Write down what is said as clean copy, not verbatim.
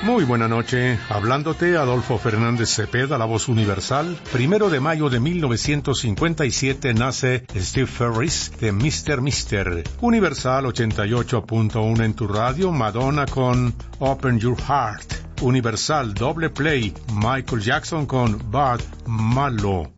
Muy buena noche, hablándote Adolfo Fernández Cepeda, la voz universal. 1 de mayo de 1957 nace Steve Ferris de Mr. Mister. Universal 88.1 en tu radio, Madonna con Open Your Heart. Universal doble play, Michael Jackson con Bad Malo.